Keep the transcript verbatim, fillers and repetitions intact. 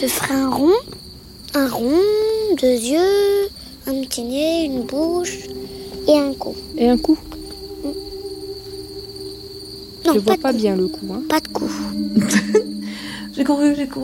Ce serait un rond, un rond, deux yeux, un petit nez, une bouche et un cou. Et un cou? Non, Je vois pas, pas de cou. bien le cou. Hein. Pas de cou. J'ai couru, j'ai couru.